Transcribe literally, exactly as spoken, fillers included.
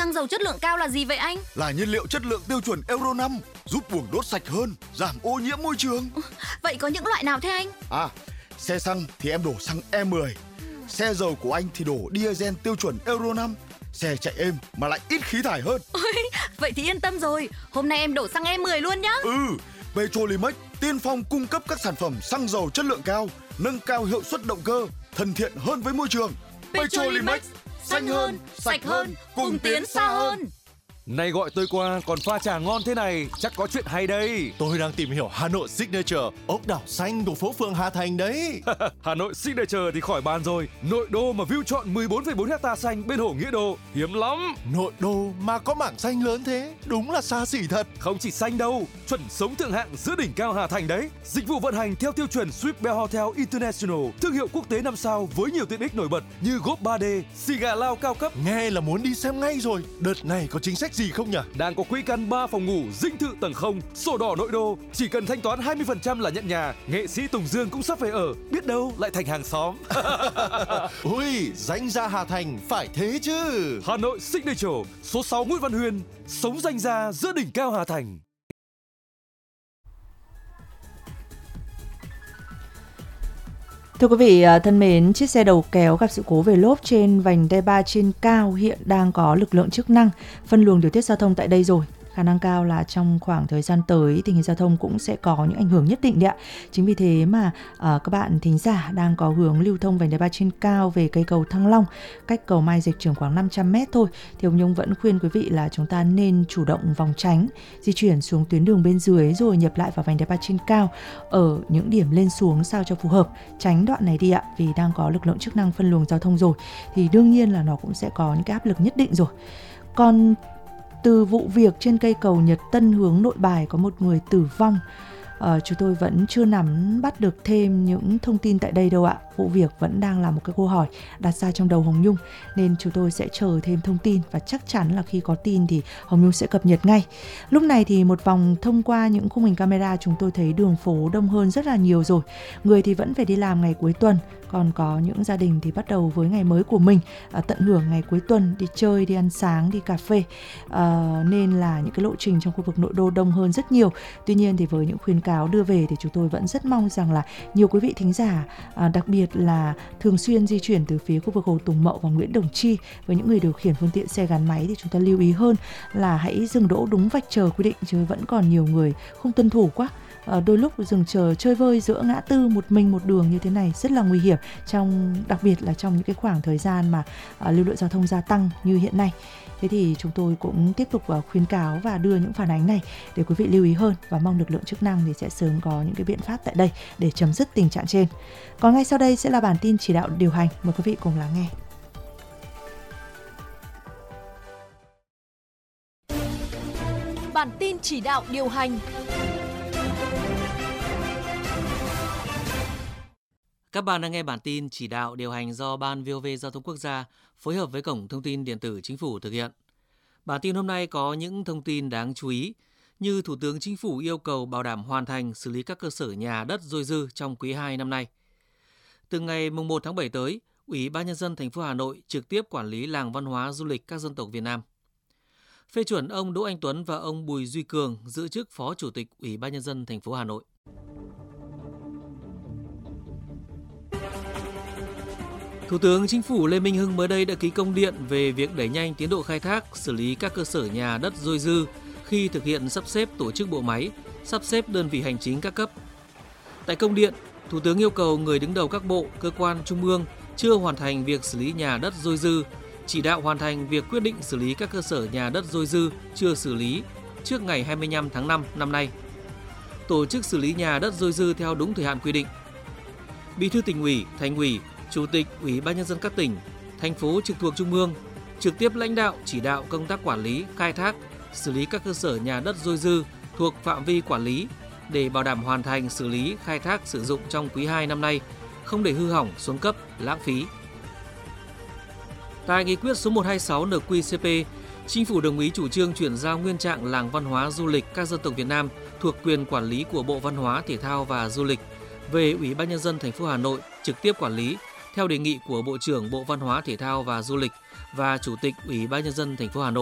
Xăng dầu chất lượng cao là gì vậy anh? Là nhiên liệu chất lượng tiêu chuẩn Euro năm, giúp buồng đốt sạch hơn, giảm ô nhiễm môi trường. Vậy có những loại nào thế anh? À, xe xăng thì em đổ xăng E mười. Xe dầu của anh thì đổ diesel tiêu chuẩn Euro năm. Xe chạy êm mà lại ít khí thải hơn. Ôi, vậy thì yên tâm rồi. Hôm nay em đổ xăng E mười luôn nhá. Ừ, Petrolimex tiên phong cung cấp các sản phẩm xăng dầu chất lượng cao, nâng cao hiệu suất động cơ, thân thiện hơn với môi trường. Petrolimex, xanh hơn, sạch hơn, cùng tiến xa hơn. Này gọi tôi qua còn pha trà ngon thế này, chắc có chuyện hay đây. Tôi đang tìm hiểu Hà Nội Signature, ốc đảo xanh của phố phường Hà Thành đấy. Hà Nội Signature thì khỏi bàn rồi. Nội đô mà view trọn mười bốn phẩy bốn héc ta xanh bên hồ Nghĩa Đô, hiếm lắm. Nội đô mà có mảng xanh lớn thế, đúng là xa xỉ thật. Không chỉ xanh đâu, chuẩn sống thượng hạng giữa đỉnh cao Hà Thành đấy. Dịch vụ vận hành theo tiêu chuẩn Swiss Bell Hotel International, thương hiệu quốc tế năm sao với nhiều tiện ích nổi bật như góp ba D, xì gà lao cao cấp. Nghe là muốn đi xem ngay rồi. Đợt này có chính sách gì không nhỉ? Đang có quỹ căn ba phòng ngủ dinh thự tầng không, sổ đỏ nội đô, chỉ cần thanh toán hai mươi phần trăm là nhận nhà. Nghệ sĩ Tùng Dương cũng sắp về ở, biết đâu lại thành hàng xóm. Ui, danh gia Hà Thành phải thế chứ. Hà Nội Signature, số sáu Nguyễn Văn Huyên, sống danh gia giữa đỉnh cao Hà Thành. Thưa quý vị thân mến, chiếc xe đầu kéo gặp sự cố về lốp trên vành đai ba trên cao hiện đang có lực lượng chức năng phân luồng điều tiết giao thông tại đây rồi. Khả năng cao là trong khoảng thời gian tới tình hình giao thông cũng sẽ có những ảnh hưởng nhất định đấy ạ. Chính vì thế mà uh, các bạn thính giả đang có hướng lưu thông vành đai ba trên cao về cây cầu Thăng Long, cách cầu Mai Dịch chừng khoảng năm trăm mét thôi, thì ông Nhung vẫn khuyên quý vị là chúng ta nên chủ động vòng tránh, di chuyển xuống tuyến đường bên dưới rồi nhập lại vào vành đai ba trên cao ở những điểm lên xuống sao cho phù hợp, tránh đoạn này đi ạ. Vì đang có lực lượng chức năng phân luồng giao thông rồi thì đương nhiên là nó cũng sẽ có những cái áp lực nhất định rồi. Còn từ vụ việc trên cây cầu Nhật Tân hướng Nội Bài có một người tử vong, ờ, chúng tôi vẫn chưa nắm bắt được thêm những thông tin tại đây đâu ạ. Vụ việc vẫn đang là một cái câu hỏi đặt ra trong đầu Hồng Nhung, nên chúng tôi sẽ chờ thêm thông tin và chắc chắn là khi có tin thì Hồng Nhung sẽ cập nhật ngay. Lúc này thì một vòng thông qua những khung hình camera chúng tôi thấy đường phố đông hơn rất là nhiều rồi. Người thì vẫn phải đi làm ngày cuối tuần, còn có những gia đình thì bắt đầu với ngày mới của mình, à, tận hưởng ngày cuối tuần, đi chơi, đi ăn sáng, đi cà phê, à, nên là những cái lộ trình trong khu vực nội đô đông hơn rất nhiều. Tuy nhiên thì với những khuyến cáo đưa về thì chúng tôi vẫn rất mong rằng là nhiều quý vị thính giả, à, đặc biệt là thường xuyên di chuyển từ phía khu vực Hồ Tùng Mậu và Nguyễn Đồng Chi, với những người điều khiển phương tiện xe gắn máy thì chúng ta lưu ý hơn là hãy dừng đỗ đúng vạch chờ quy định, chứ vẫn còn nhiều người không tuân thủ quá. À, đôi lúc dừng chờ chơi vơi giữa ngã tư một mình một đường như thế này rất là nguy hiểm, trong đặc biệt là trong những cái khoảng thời gian mà à, lưu lượng giao thông gia tăng như hiện nay. Thế thì chúng tôi cũng tiếp tục uh, khuyến cáo và đưa những phản ánh này để quý vị lưu ý hơn, và mong lực lượng chức năng thì sẽ sớm có những cái biện pháp tại đây để chấm dứt tình trạng trên. Còn ngay sau đây sẽ là bản tin chỉ đạo điều hành, mời quý vị cùng lắng nghe. Bản tin chỉ đạo điều hành. Các bạn đang nghe bản tin chỉ đạo điều hành do Ban vê o vê Giao thông Quốc gia phối hợp với Cổng Thông tin Điện tử Chính phủ thực hiện. Bản tin hôm nay có những thông tin đáng chú ý như Thủ tướng Chính phủ yêu cầu bảo đảm hoàn thành xử lý các cơ sở nhà đất dôi dư trong quý hai năm nay. Từ ngày mùng một tháng bảy tới, Ủy ban Nhân dân thành phố Hà Nội trực tiếp quản lý làng văn hóa du lịch các dân tộc Việt Nam. Phê chuẩn ông Đỗ Anh Tuấn và ông Bùi Duy Cường giữ chức Phó Chủ tịch Ủy ban Nhân dân thành phố Hà Nội. Thủ tướng Chính phủ Lê Minh Hưng mới đây đã ký công điện về việc đẩy nhanh tiến độ khai thác, xử lý các cơ sở nhà đất dôi dư khi thực hiện sắp xếp tổ chức bộ máy, sắp xếp đơn vị hành chính các cấp. Tại công điện, Thủ tướng yêu cầu người đứng đầu các bộ, cơ quan trung ương chưa hoàn thành việc xử lý nhà đất dôi dư, chỉ đạo hoàn thành việc quyết định xử lý các cơ sở nhà đất dôi dư chưa xử lý trước ngày hai mươi lăm tháng năm năm nay. Tổ chức xử lý nhà đất dôi dư theo đúng thời hạn quy định. Bí thư Tỉnh ủy, Thành ủy, Chủ tịch Ủy ban Nhân dân các tỉnh, thành phố trực thuộc Trung ương trực tiếp lãnh đạo chỉ đạo công tác quản lý, khai thác, xử lý các cơ sở nhà đất dôi dư thuộc phạm vi quản lý để bảo đảm hoàn thành xử lý, khai thác, sử dụng trong quý hai năm nay, không để hư hỏng, xuống cấp, lãng phí. Tại nghị quyết số một trăm hai mươi sáu en quy cê pê, Chính phủ đồng ý chủ trương chuyển giao nguyên trạng làng văn hóa du lịch các dân tộc Việt Nam thuộc quyền quản lý của Bộ Văn hóa, Thể thao và Du lịch về Ủy ban Nhân dân thành phố Hà Nội trực tiếp quản lý theo đề nghị của Bộ trưởng Bộ Văn hóa, Thể thao và Du lịch và Chủ tịch Ủy ban Nhân dân thành phố Hà Nội.